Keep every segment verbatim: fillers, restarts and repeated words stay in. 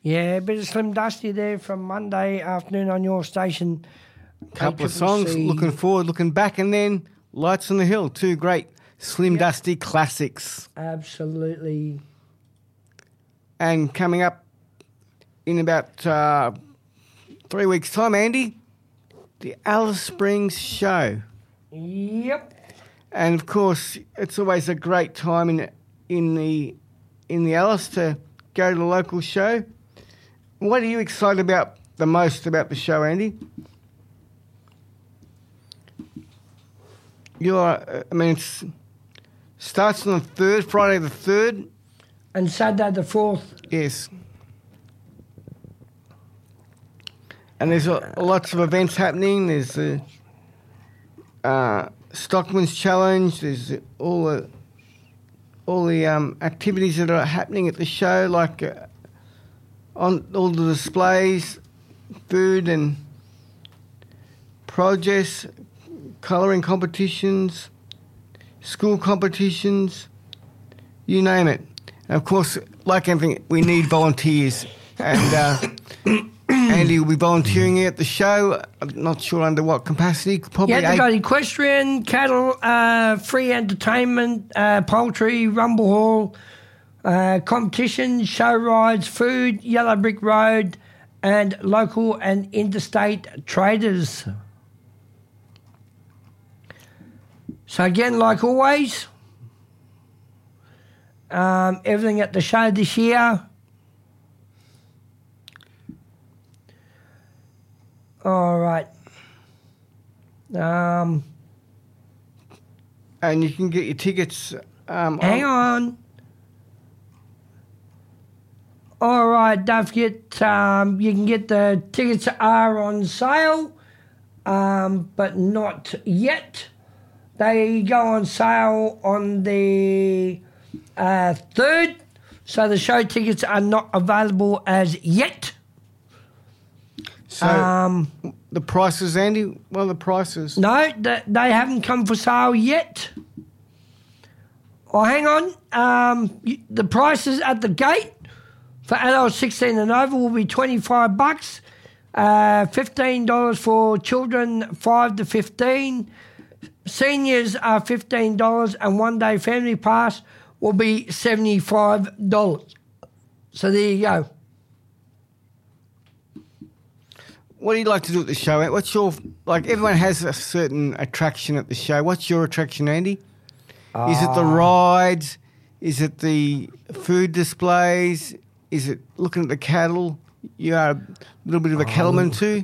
Yeah, a bit of Slim Dusty there from Monday afternoon on your station. Couple of songs, looking forward, looking back, and then Lights on the Hill, two great Slim yep. Dusty classics. Absolutely. And coming up in about uh, three weeks' time, Andy, the Alice Springs show. Yep. And of course, it's always a great time in in the in the Alice to go to the local show. What are you excited about the most about the show, Andy? You are. I mean, it starts on the third, Friday the third, and Saturday the fourth. Yes. And there's uh, lots of events happening. There's the uh, Stockman's Challenge. There's all the all the um, activities that are happening at the show, like uh, on all the displays, food and produce, colouring competitions, school competitions, you name it. And of course, like everything, we need volunteers. And uh, Andy will be volunteering at the show. I'm not sure under what capacity. Probably yeah, they've eight. got equestrian, cattle, uh, free entertainment, uh, poultry, rumble hall, uh, competitions, show rides, food, Yellow Brick Road, and local and interstate traders. So again, like always, um, everything at the show this year. All right. Um, and you can get your tickets. Um, hang on. on. All right, don't forget, um, you can get the tickets are on sale, um, but not yet. They go on sale on the uh, third, so the show tickets are not available as yet. So um, the prices, Andy, what are the prices? No, they, they haven't come for sale yet. Oh, hang on. Um, the prices at the gate for adults sixteen and over will be twenty-five bucks, uh, fifteen dollars for children five to fifteen. Seniors are fifteen dollars, and one-day family pass will be seventy-five dollars. So there you go. What do you like to do at the show? What's your, like, everyone has a certain attraction at the show. What's your attraction, Andy? Uh, Is it the rides? Is it the food displays? Is it looking at the cattle? You are a little bit of a uh, cattleman too?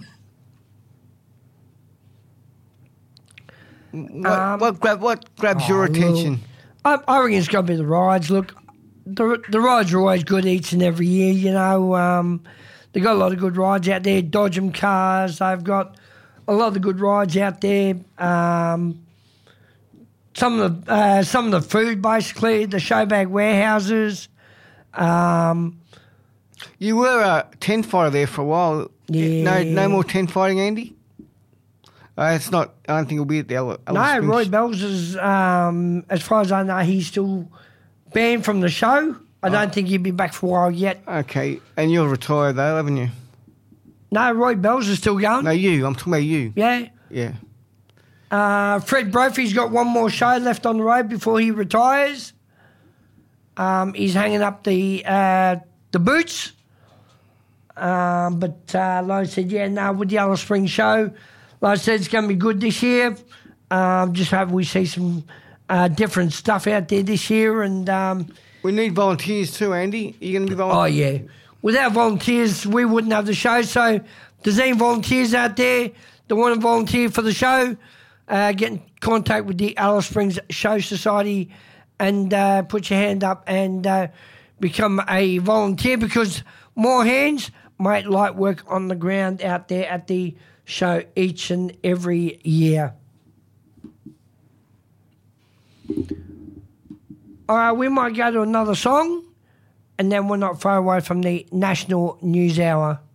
What, um, what, grab, what grabs oh, your attention? Look, I, I reckon it's got to be the rides. Look, the the rides are always good each and every year, you know. Um, they've got a lot of good rides out there. Dodgem cars, they've got a lot of good rides out there. Um, some of the uh, some of the food, basically, the showbag warehouses. Um, you were a tent fighter there for a while. Yeah. No, no more tent fighting, Andy? Uh, it's not. I don't think it'll be at the Alice No, Springs. Roy Bells is, um, as far as I know, he's still banned from the show. I don't oh. think he'll be back for a while yet. Okay, and you're retired though, haven't you? No, Roy Bells is still going. No, you. I'm talking about you. Yeah. Yeah. Uh, Fred Brophy's got one more show left on the road before he retires. Um, he's hanging up the uh, the boots. Um, but uh, like I said, yeah, no, with the Alice Springs show, like I said, it's going to be good this year. Um, just hope we see some uh, different stuff out there this year. And um, we need volunteers too, Andy. Are you going to be volunteering? Oh, yeah. Without volunteers, we wouldn't have the show. So if there's any volunteers out there that want to volunteer for the show, uh, get in contact with the Alice Springs Show Society and uh, put your hand up and uh, become a volunteer, because more hands make light work on the ground out there at the show each and every year. All right, we might go to another song, and then we're not far away from the National News Hour.